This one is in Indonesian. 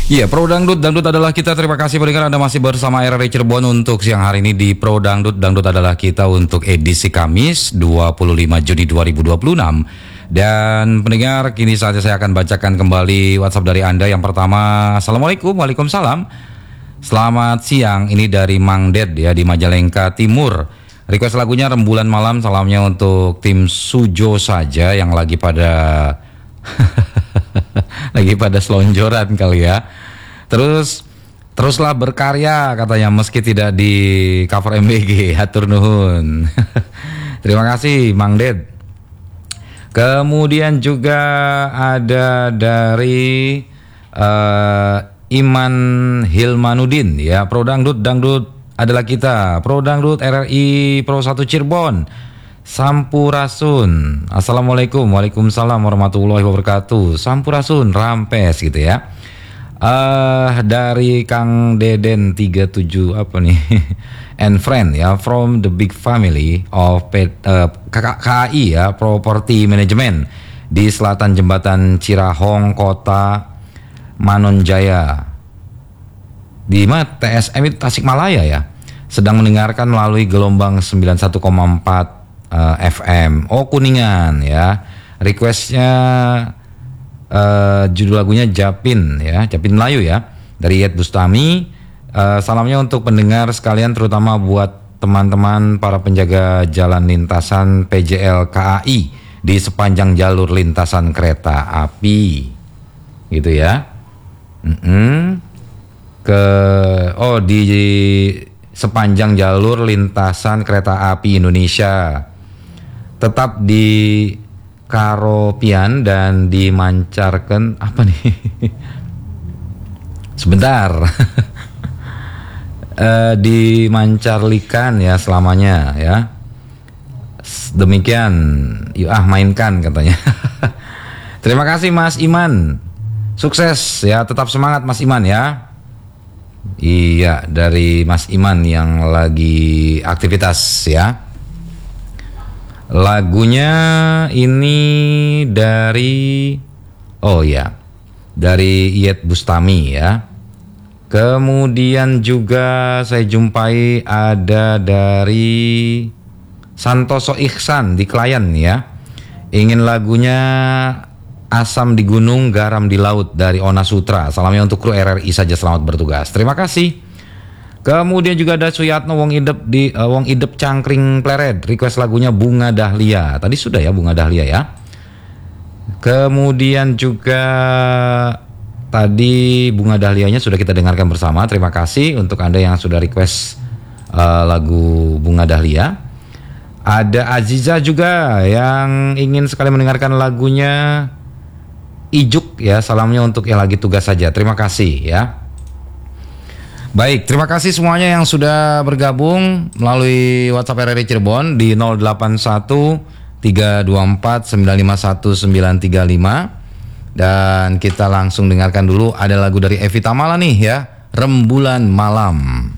Iya, Pro Dangdut, Dangdut adalah kita. Terima kasih pendengar Anda masih bersama RRI Cirebon untuk siang hari ini di Pro Dangdut, Dangdut adalah kita untuk edisi Kamis 25 Juni 2026. Dan pendengar, kini saatnya saya akan bacakan kembali WhatsApp dari Anda. Yang pertama, Assalamualaikum, Waalaikumsalam. Selamat siang, ini dari Mang Ded ya di Majalengka Timur. Request lagunya Rembulan Malam, salamnya untuk tim Sujo saja yang lagi pada lagi pada selonjoran kali ya. Teruslah berkarya katanya meski tidak di cover MBG. Hatur nuhun. Terima kasih Mang Ded. Kemudian juga ada dari Iman Hilmanudin ya, Pro Dangdut, Dangdut adalah kita. Pro Dangdut RRI Pro 1 Cirebon. Sampurasun. Assalamualaikum, waalaikumsalam warahmatullahi wabarakatuh. Sampurasun, rampes gitu ya. Dari Kang Deden 37 apa nih? And friend ya, from the big family of KAI ya, Property Management di selatan jembatan Cirahong, Kota Manonjaya. Di mana TSM itu Tasikmalaya ya. Sedang mendengarkan melalui gelombang 91,4 FM. Oh, Kuningan ya. Requestnya judul lagunya Japin ya, Japin Melayu ya, dari Iyeth Bustami. Salamnya untuk pendengar sekalian, terutama buat teman-teman para penjaga jalan lintasan PJL KAI di sepanjang jalur lintasan kereta api gitu ya. Di sepanjang jalur lintasan kereta api Indonesia, tetap di Karopian dan dimancarkan apa nih? Sebentar. Dimancarlikan ya selamanya ya. Demikian, yuk mainkan katanya. Terima kasih Mas Iman. Sukses ya, tetap semangat Mas Iman ya. Iya, dari Mas Iman yang lagi aktivitas ya. Lagunya ini dari dari Iyeth Bustami ya. Kemudian juga saya jumpai ada dari Santoso Ihsan di Klayan ya. Ingin lagunya Asam di Gunung, Garam di Laut dari Ona Sutra. Salamnya untuk kru RRI saja, selamat bertugas. Terima kasih. Kemudian juga ada Suyatno Wong Idep Cangkring Pleret, request lagunya Bunga Dahlia. Tadi sudah ya Bunga Dahlia ya. Kemudian juga tadi Bunga Dahlianya sudah kita dengarkan bersama. Terima kasih untuk Anda yang sudah request lagu Bunga Dahlia. Ada Aziza juga yang ingin sekali mendengarkan lagunya Ijuk ya. Salamnya untuk yang lagi tugas saja. Terima kasih ya. Baik, terima kasih semuanya yang sudah bergabung melalui WhatsApp RRI Cirebon di 081 324 951 935. Dan kita langsung dengarkan dulu ada lagu dari Evi Tamala nih ya, Rembulan Malam.